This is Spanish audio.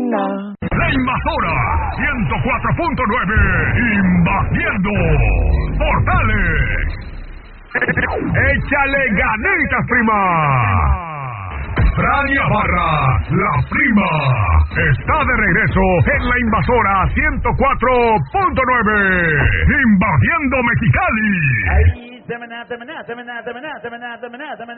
La Invasora 104.9, invadiendo Portales. Échale ganitas, prima. Frania Barra, la prima, está de regreso en La Invasora 104.9, invadiendo Mexicali.